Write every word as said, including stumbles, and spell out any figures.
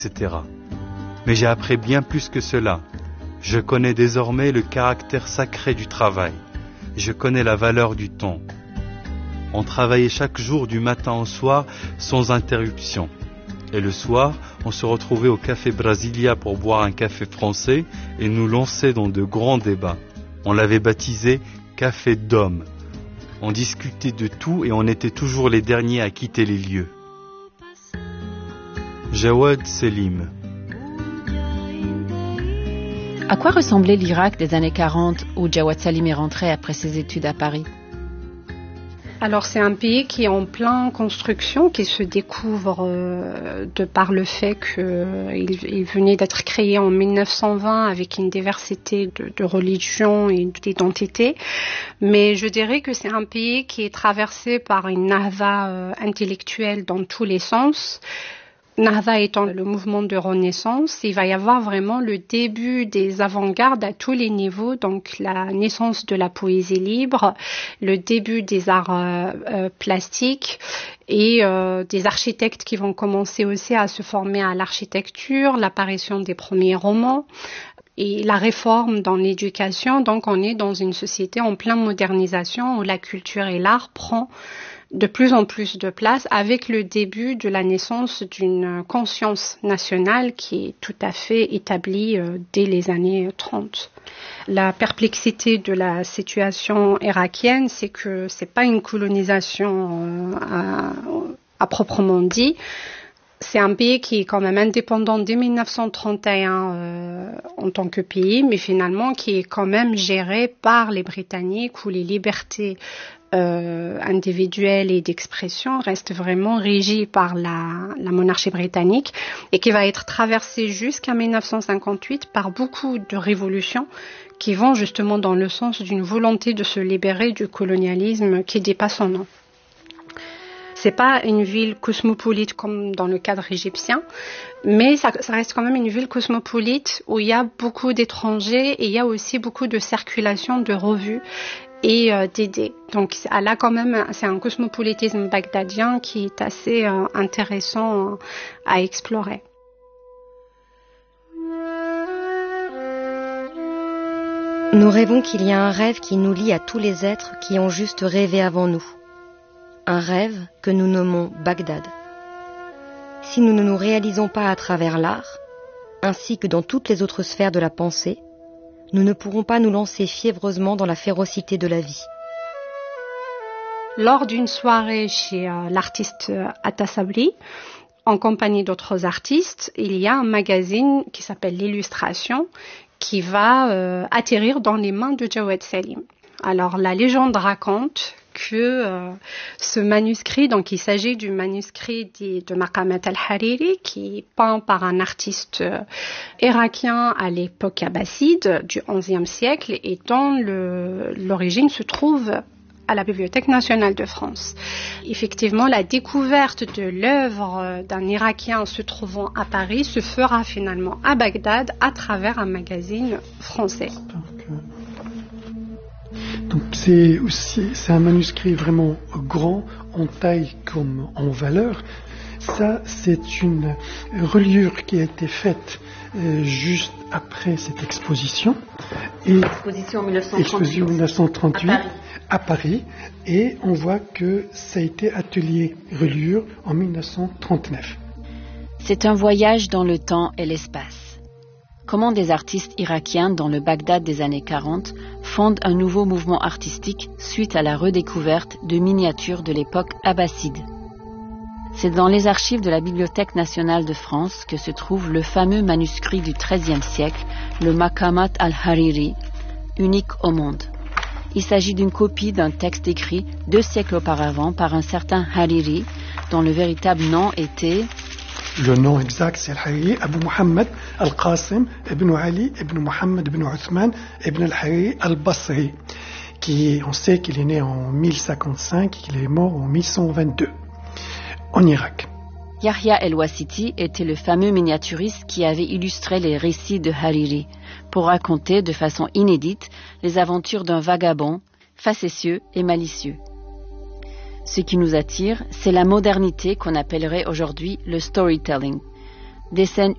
et cetera. Mais j'ai appris bien plus que cela. Je connais désormais le caractère sacré du travail. Je connais la valeur du temps. On travaillait chaque jour du matin au soir sans interruption. Et le soir, on se retrouvait au Café Brasilia pour boire un café français et nous lancer dans de grands débats. On l'avait baptisé Café d'hommes. On discutait de tout et on était toujours les derniers à quitter les lieux. Jawad Selim. À quoi ressemblait l'Irak des années quarante où Jawad Selim est rentré après ses études à Paris? Alors c'est un pays qui est en pleine construction, qui se découvre euh, de par le fait qu'il il venait d'être créé en mille neuf cent vingt avec une diversité de, de religions et d'identités. Mais je dirais que c'est un pays qui est traversé par une nahva euh, intellectuelle dans tous les sens. Nahda étant le mouvement de renaissance, il va y avoir vraiment le début des avant-gardes à tous les niveaux, donc la naissance de la poésie libre, le début des arts euh, euh, plastiques et euh, des architectes qui vont commencer aussi à se former à l'architecture, l'apparition des premiers romans et la réforme dans l'éducation. Donc on est dans une société en pleine modernisation où la culture et l'art prend de plus en plus de place avec le début de la naissance d'une conscience nationale qui est tout à fait établie euh, dès les années trente. La perplexité de la situation irakienne, c'est que c'est pas une colonisation euh, à, à proprement dit. C'est un pays qui est quand même indépendant dès mille neuf cent trente et un euh, en tant que pays, mais finalement qui est quand même géré par les Britanniques où les libertés Euh, individuelle et d'expression reste vraiment régie par la, la monarchie britannique et qui va être traversée jusqu'à mille neuf cent cinquante-huit par beaucoup de révolutions qui vont justement dans le sens d'une volonté de se libérer du colonialisme qui dépasse son nom. C'est pas une ville cosmopolite comme dans le cadre égyptien, mais ça, ça reste quand même une ville cosmopolite où il y a beaucoup d'étrangers et il y a aussi beaucoup de circulation de revues et euh, d'idées. Donc elle a quand même, c'est un cosmopolitisme bagdadien qui est assez euh, intéressant euh, à explorer. Nous rêvons qu'il y a un rêve qui nous lie à tous les êtres qui ont juste rêvé avant nous. Un rêve que nous nommons Bagdad. Si nous ne nous réalisons pas à travers l'art, ainsi que dans toutes les autres sphères de la pensée, nous ne pourrons pas nous lancer fiévreusement dans la férocité de la vie. Lors d'une soirée chez euh, l'artiste euh, Atta Sabri, en compagnie d'autres artistes, il y a un magazine qui s'appelle l'Illustration qui va euh, atterrir dans les mains de Jawad Selim. Alors la légende raconte que euh, ce manuscrit, donc il s'agit du manuscrit de, de Maqamat al-Hariri qui est peint par un artiste euh, irakien à l'époque abbasside du onzième siècle et dont le, l'origine se trouve à la Bibliothèque nationale de France. Effectivement, la découverte de l'œuvre d'un Irakien se trouvant à Paris se fera finalement à Bagdad à travers un magazine français. Donc c'est aussi c'est un manuscrit vraiment grand en taille comme en valeur. Ça c'est une reliure qui a été faite euh, juste après cette exposition. Et Exposition mille neuf cent trente-huit, exposition mille neuf cent trente-huit à Paris. à Paris. Et on voit que ça a été atelier reliure en mille neuf cent trente-neuf. C'est un voyage dans le temps et l'espace. Comment des artistes irakiens dans le Bagdad des années quarante fondent un nouveau mouvement artistique suite à la redécouverte de miniatures de l'époque abbasside. C'est dans les archives de la Bibliothèque nationale de France que se trouve le fameux manuscrit du treizième siècle, le Maqamat al-Hariri, unique au monde. Il s'agit d'une copie d'un texte écrit deux siècles auparavant par un certain Hariri, dont le véritable nom était... Le nom exact, c'est Al-Hariri, Abu Muhammad Al-Qasim, Ibn Ali, Ibn Muhammad, Ibn Uthman, Ibn Al-Hariri Al-Basri, qui, on sait qu'il est né en mille cinquante-cinq et qu'il est mort en mille cent vingt-deux, en Irak. Yahya el-Wasiti était le fameux miniaturiste qui avait illustré les récits de Hariri pour raconter de façon inédite les aventures d'un vagabond, facétieux et malicieux. Ce qui nous attire, c'est la modernité qu'on appellerait aujourd'hui le storytelling. Des scènes